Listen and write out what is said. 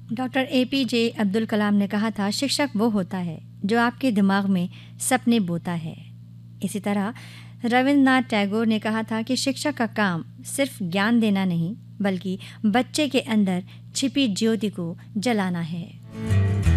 Doctor APJ Abdul Kalam ने कहा था, शिक्षक वो होता है जो आपके दिमाग में सपने बोता है। इसी तरह रविन्द्रनाथ टैगोर ने कहा था कि शिक्षक का काम सिर्फ ज्ञान देना नहीं, बल्कि बच्चे के अंदर छिपी ज्योति को जलाना है।